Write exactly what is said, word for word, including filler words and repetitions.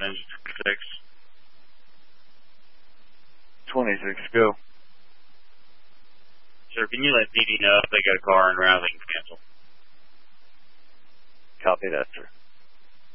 engine twenty-six. twenty-six, go. Sir, can you let D D know if they got a car en route they can cancel? Copy that, sir.